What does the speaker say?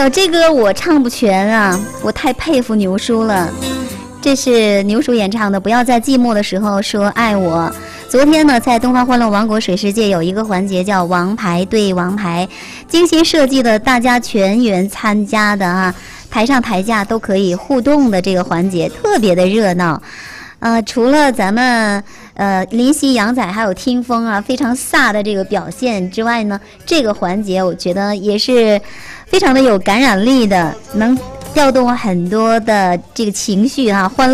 呦，这歌我唱不全啊，我太佩服牛叔了。这是牛叔演唱的《不要在寂寞的时候说爱我》。昨天呢，在东方欢乐王国水世界有一个环节叫王牌对王牌，精心设计的，大家全员参加的啊，台上台下都可以互动的这个环节，特别的热闹。除了咱们林夕、杨仔还有听风啊非常飒的这个表现之外呢，这个环节我觉得也是非常的有感染力的，能调动很多的这个情绪啊，欢乐。